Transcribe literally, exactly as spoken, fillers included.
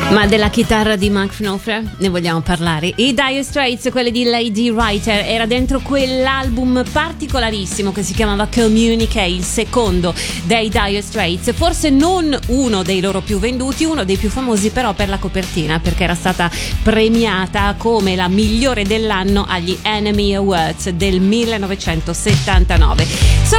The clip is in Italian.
Ma della chitarra di Mark Knopfler ne vogliamo parlare. I Dire Straits, quelli di Lady Writer, era dentro quell'album particolarissimo che si chiamava Communique, il secondo dei Dire Straits, forse non uno dei loro più venduti, uno dei più famosi però per la copertina, perché era stata premiata come la migliore dell'anno agli Enemy Awards del millenovecentosettantanove.